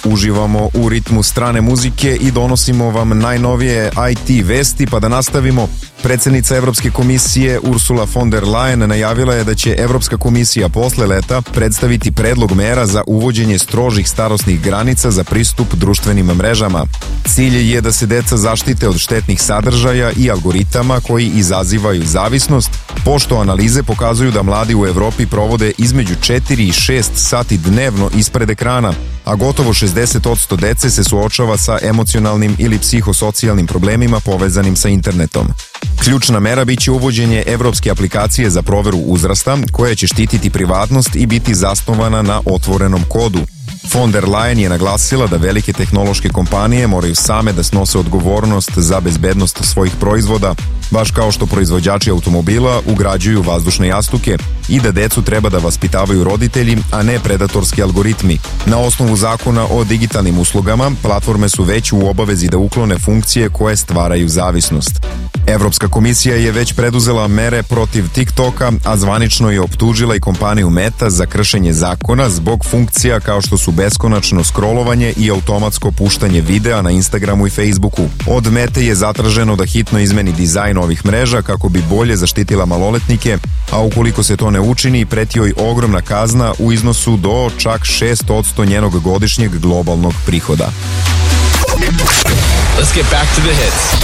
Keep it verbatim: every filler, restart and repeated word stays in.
uživamo u ritmu strane muzike i donosimo vam najnovije I T vesti, pa da nastavimo. Predsednica Evropske komisije Ursula von der Leyen najavila je da će Evropska komisija posle leta predstaviti predlog mera za uvođenje strožih starosnih granica za pristup društvenim mrežama. Cilj je da se deca zaštite od štetnih sadržaja i algoritama koji izazivaju zavisnost, pošto analize pokazuju da mladi u Evropi provode između četiri i šest sati dnevno ispred ekrana, a gotovo šezdeset posto dece se suočava sa emocionalnim ili psihosocijalnim problemima povezanim sa internetom. Ključna mera biće uvođenje evropske aplikacije za proveru uzrasta, koja će štititi privatnost i biti zasnovana na otvorenom kodu. Von der Leyen je naglasila da velike tehnološke kompanije moraju same da snose odgovornost za bezbednost svojih proizvoda, baš kao što proizvođači automobila ugrađuju vazdušne jastuke, i da decu treba da vaspitavaju roditelji, a ne predatorski algoritmi. Na osnovu zakona o digitalnim uslugama, platforme su već u obavezi da uklone funkcije koje stvaraju zavisnost. Evropska komisija je već preduzela mere protiv TikToka, a zvanično je optužila i kompaniju Meta za kršenje zakona zbog funkcija kao što su beskonačno scrollovanje i automatsko puštanje videa na Instagramu i Facebooku. Od Mete je zatraženo da hitno izmeni dizajn ovih mreža kako bi bolje zaštitila maloletnike, a ukoliko se to ne učini, preti joj ogromna kazna u iznosu do čak šest posto njenog godišnjeg globalnog prihoda. Let's get back to the hits.